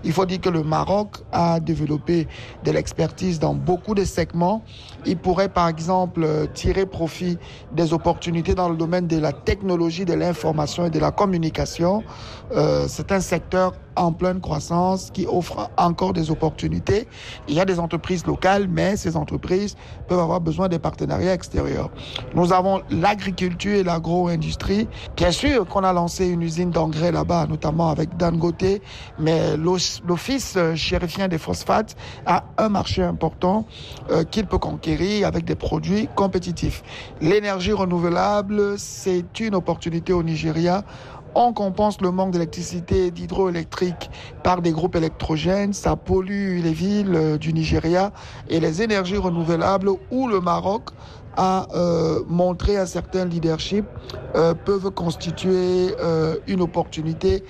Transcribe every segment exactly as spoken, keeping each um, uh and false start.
Il faut dire que le Maroc a développé de l'expertise dans beaucoup de segments. Il pourrait par exemple tirer profit des opportunités dans le domaine de la technologie, de l'information et de la communication. Euh, c'est un secteur en pleine croissance qui offre encore des opportunités. Il y a des entreprises locales, mais ces entreprises peuvent avoir besoin des partenariats extérieurs. Nous avons l'agriculture et l'agro-industrie. Bien sûr qu'on a lancé une usine d'engrais là-bas, notamment avec Dangote, mais l'Office chérifien des phosphates a un marché important euh, qu'il peut conquérir avec des produits compétitifs. L'énergie renouvelable, c'est une opportunité au Nigeria. On compense le manque d'électricité et d'hydroélectrique par des groupes électrogènes. Ça pollue les villes du Nigeria et les énergies renouvelables où le Maroc a euh, montré un certain leadership euh, peuvent constituer euh, une opportunité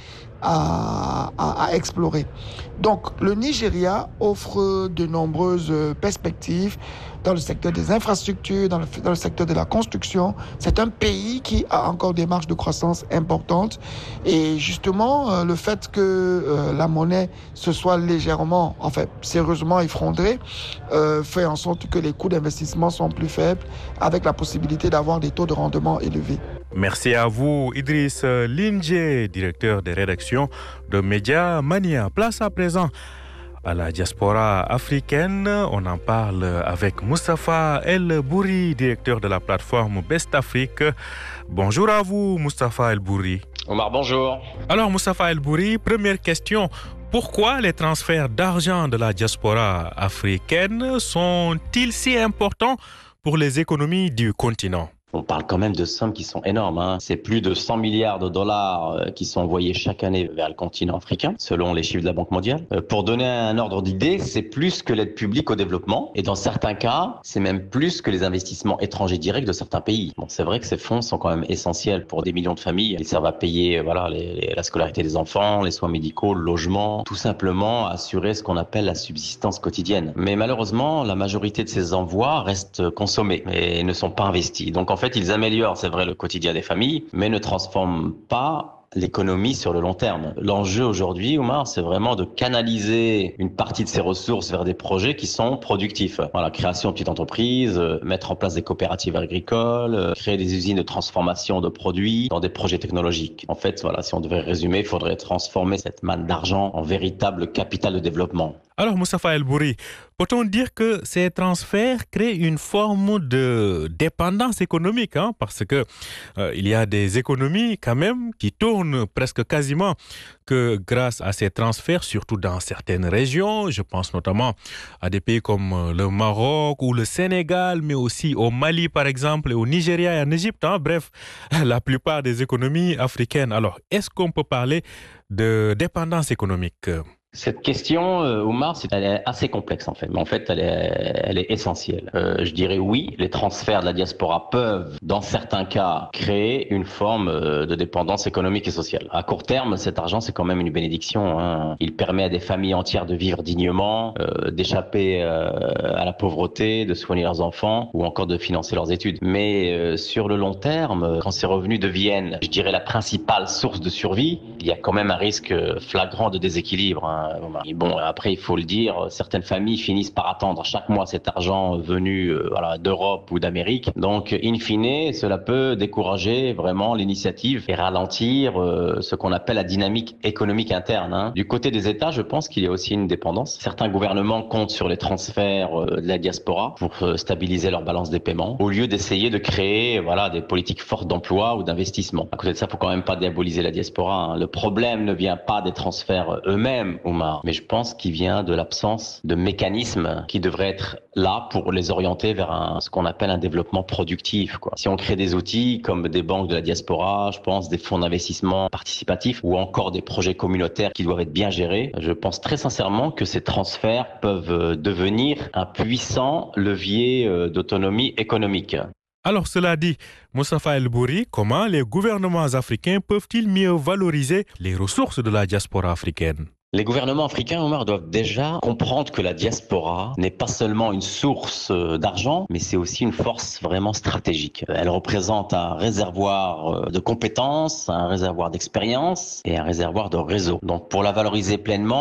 à, à, à explorer. Donc le Nigeria offre de nombreuses perspectives dans le secteur des infrastructures, dans le, dans le secteur de la construction. C'est un pays qui a encore des marges de croissance importantes. Et justement, euh, le fait que euh, la monnaie se soit légèrement, enfin sérieusement effondrée, euh, fait en sorte que les coûts d'investissement sont plus faibles, avec la possibilité d'avoir des taux de rendement élevés. Merci à vous, Idriss Lindje, directeur des rédactions de Média Mania. Place à présent à la diaspora africaine. On en parle avec Moustapha El Bouri, directeur de la plateforme Best Afrique. Bonjour à vous, Moustapha El Bouri. Omar, bonjour. Alors, Moustapha El Bouri, première question. Pourquoi les transferts d'argent de la diaspora africaine sont-ils si importants pour les économies du continent ? On parle quand même de sommes qui sont énormes. Hein. C'est plus de cent milliards de dollars euh, qui sont envoyés chaque année vers le continent africain, selon les chiffres de la Banque mondiale. Euh, pour donner un ordre d'idée, c'est plus que l'aide publique au développement. Et dans certains cas, c'est même plus que les investissements étrangers directs de certains pays. Bon, c'est vrai que ces fonds sont quand même essentiels pour des millions de familles. Ils servent à payer voilà, les, les, la scolarité des enfants, les soins médicaux, le logement, tout simplement assurer ce qu'on appelle la subsistance quotidienne. Mais malheureusement, la majorité de ces envois restent consommés et ne sont pas investis. Donc en fait, En fait, ils améliorent, c'est vrai, le quotidien des familles, mais ne transforment pas l'économie sur le long terme. L'enjeu aujourd'hui, Omar, c'est vraiment de canaliser une partie de ces ressources vers des projets qui sont productifs. Voilà, création de petites entreprises, euh, mettre en place des coopératives agricoles, euh, créer des usines de transformation de produits dans des projets technologiques. En fait, voilà, si on devait résumer, il faudrait transformer cette manne d'argent en véritable capital de développement. Alors, Moustapha El Bouri, peut-on dire que ces transferts créent une forme de dépendance économique, hein, parce que euh, il y a des économies quand même qui tournent presque quasiment que grâce à ces transferts, surtout dans certaines régions. Je pense notamment à des pays comme le Maroc ou le Sénégal, mais aussi au Mali par exemple, et au Nigeria et en Égypte. Hein, bref, la plupart des économies africaines. Alors, est-ce qu'on peut parler de dépendance économique ? Cette question, euh, Omar, c'est, elle est assez complexe en fait, mais en fait, elle est, elle est essentielle. Euh, je dirais oui, les transferts de la diaspora peuvent, dans certains cas, créer une forme euh, de dépendance économique et sociale. À court terme, cet argent, c'est quand même une bénédiction. Hein. Il permet à des familles entières de vivre dignement, euh, d'échapper euh, à la pauvreté, de soigner leurs enfants ou encore de financer leurs études. Mais euh, sur le long terme, quand ces revenus deviennent, je dirais, la principale source de survie, il y a quand même un risque flagrant de déséquilibre. Hein. Et bon, après, il faut le dire, certaines familles finissent par attendre chaque mois cet argent venu euh, voilà, d'Europe ou d'Amérique. Donc, in fine, cela peut décourager vraiment l'initiative et ralentir euh, ce qu'on appelle la dynamique économique interne. Hein. Du côté des États, je pense qu'il y a aussi une dépendance. Certains gouvernements comptent sur les transferts euh, de la diaspora pour euh, stabiliser leur balance des paiements, au lieu d'essayer de créer voilà, des politiques fortes d'emploi ou d'investissement. À côté de ça, il ne faut quand même pas diaboliser la diaspora. Hein. Le problème ne vient pas des transferts eux-mêmes, mais je pense qu'il vient de l'absence de mécanismes qui devraient être là pour les orienter vers un, ce qu'on appelle un développement productif. Quoi. Si on crée des outils comme des banques de la diaspora, je pense des fonds d'investissement participatifs ou encore des projets communautaires qui doivent être bien gérés, je pense très sincèrement que ces transferts peuvent devenir un puissant levier d'autonomie économique. Alors, cela dit, Moustapha El Bouri, comment les gouvernements africains peuvent-ils mieux valoriser les ressources de la diaspora africaine ? Les gouvernements africains, Omar, doivent déjà comprendre que la diaspora n'est pas seulement une source d'argent, mais c'est aussi une force vraiment stratégique. Elle représente un réservoir de compétences, un réservoir d'expérience et un réservoir de réseau. Donc, pour la valoriser pleinement,